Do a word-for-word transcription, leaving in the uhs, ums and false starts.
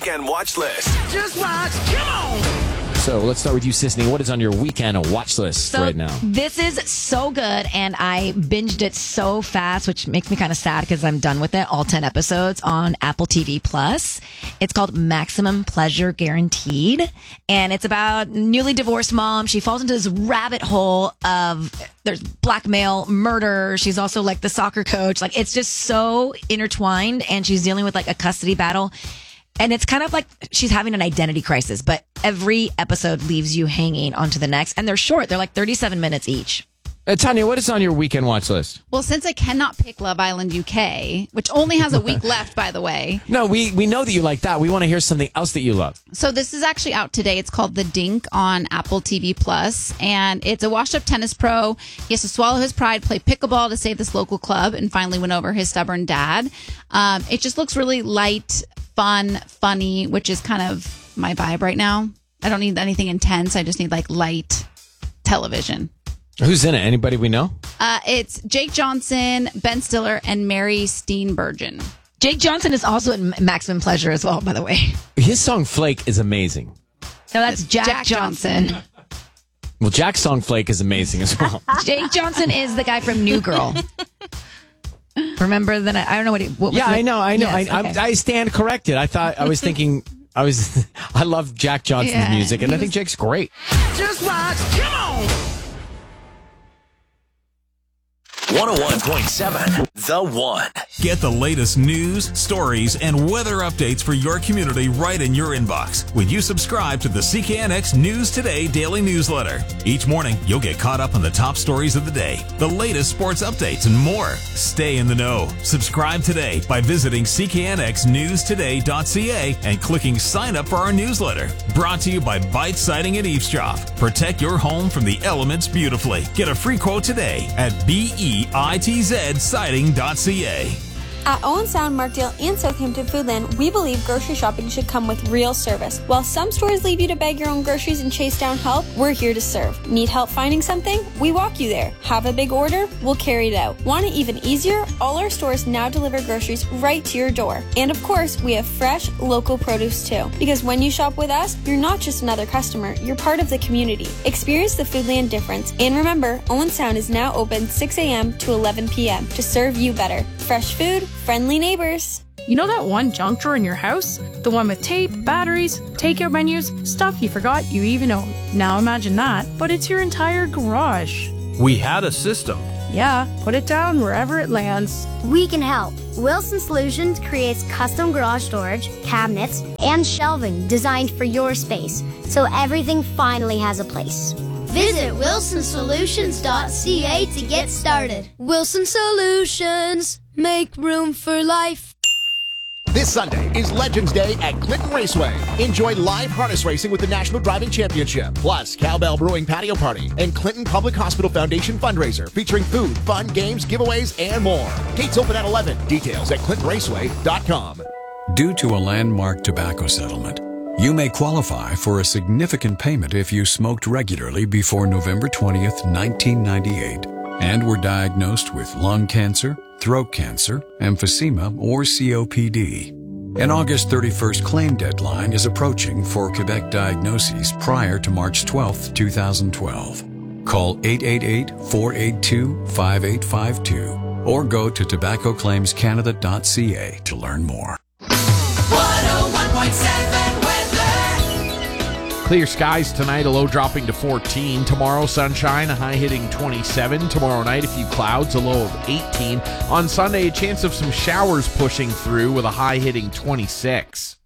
weekend watch list. Just watch. Come on. So let's start with you, Sisney. What is on your weekend watch list So right now? This is so good, and I binged it so fast, which makes me kind of sad because I'm done with it. All ten episodes on Apple T V Plus. It's called Maximum Pleasure Guaranteed, and it's about newly divorced mom. She falls into this rabbit hole of there's blackmail, murder. She's also like the soccer coach. Like it's just so intertwined, and she's dealing with like a custody battle. And it's kind of like she's having an identity crisis, but every episode leaves you hanging onto the next. And they're short. They're like thirty-seven minutes each. Uh, Tanya, what is on your weekend watch list? Well, since I cannot pick Love Island U K, which only has a week left, by the way. No, we, we know that you like that. We want to hear something else that you love. So this is actually out today. It's called The Dink on Apple T V Plus, and it's a washed-up tennis pro. He has to swallow his pride, play pickleball to save this local club, and finally win over his stubborn dad. Um, it just looks really light, fun, funny, which is kind of my vibe right now. I don't need anything intense. I just need like light television. Who's in it? Anybody we know? Uh, it's Jake Johnson, Ben Stiller, and Mary Steenburgen. Jake Johnson is also in Maximum Pleasure as well, by the way. His song Flake is amazing. No, that's Jack, Jack Johnson. Johnson. Well, Jack's song Flake is amazing as well. Jake Johnson is the guy from New Girl. Remember that? I don't know what he. What was Yeah, the- I know, I know. Yes, I, okay. I, I stand corrected. I thought, I was thinking, I was, I love Jack Johnson's Yeah, music, and he I think was- Jake's great. Just watch. Come on. one oh one point seven The One. Get the latest news, stories, and weather updates for your community right in your inbox when you subscribe to the C K N X News Today daily newsletter. Each morning, you'll get caught up on the top stories of the day, the latest sports updates, and more. Stay in the know. Subscribe today by visiting c k n x news today dot c a and clicking sign up for our newsletter. Brought to you by Bite Siding and Eavesdrop. Protect your home from the elements beautifully. Get a free quote today at B E I T Z siding dot c a. At Owen Sound, Markdale, and Southampton Foodland, we believe grocery shopping should come with real service. While some stores leave you to bag your own groceries and chase down help, we're here to serve. Need help finding something? We walk you there. Have a big order? We'll carry it out. Want it even easier? All our stores now deliver groceries right to your door. And of course, we have fresh, local produce too. Because when you shop with us, you're not just another customer, you're part of the community. Experience the Foodland difference. And remember, Owen Sound is now open six a.m. to eleven p.m. to serve you better. Fresh food, friendly neighbors. You know that one junk drawer in your house? The one with tape, batteries, takeout menus, stuff you forgot you even owned. Now imagine that, but it's your entire garage. We had a system. Yeah, put it down wherever it lands. We can help. Wilson Solutions creates custom garage storage, cabinets, and shelving designed for your space, so everything finally has a place. Visit wilson solutions dot c a to get started. Wilson Solutions. Make room for life. This Sunday is Legends Day at Clinton Raceway. Enjoy live harness racing with the National Driving Championship, plus Cowbell Brewing Patio Party and Clinton Public Hospital Foundation fundraiser featuring food, fun, games, giveaways, and more. Gates open at eleven. Details at clinton raceway dot com. Due to a landmark tobacco settlement, you may qualify for a significant payment if you smoked regularly before November twentieth, nineteen ninety-eight, and were diagnosed with lung cancer, throat cancer, emphysema, or C O P D. An August thirty-first claim deadline is approaching for Quebec diagnoses prior to March twelfth, twenty twelve. Call eight eight eight, four eight two, five eight five two or go to tobacco claims canada dot c a to learn more. one oh one point seven weather. Clear skies tonight, a low dropping to fourteen. Tomorrow, sunshine, a high hitting twenty-seven. Tomorrow night, a few clouds, a low of eighteen. On Sunday, a chance of some showers pushing through with a high hitting twenty-six.